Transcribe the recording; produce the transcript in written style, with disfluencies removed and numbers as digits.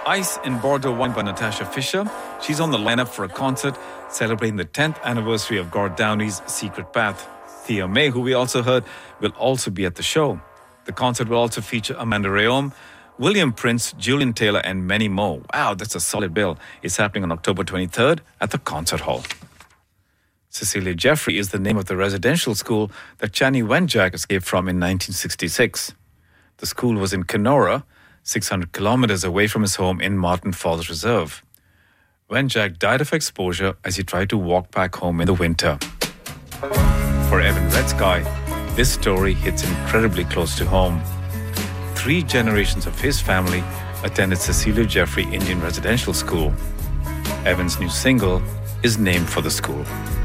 Ice in Bordeaux Wine by Natasha Fisher. She's on the lineup for a concert celebrating the 10th anniversary of Gord Downie's Secret Path. Thea May, who we also heard, will also be at the show. The concert will also feature Amanda Rayom, William Prince, Julian Taylor, and many more. Wow, that's a solid bill. It's happening on October 23rd at the Concert Hall. Cecilia Jeffrey is the name of the residential school that Chani Wenjack escaped from in 1966. The school was in Kenora, 600 kilometers away from his home in Martin Falls Reserve. Wenjack died of exposure as he tried to walk back home in the winter. For Evan Red Sky, this story hits incredibly close to home. 3 generations of his family attended Cecilia Jeffrey Indian Residential School. Evan's new single is named for the school.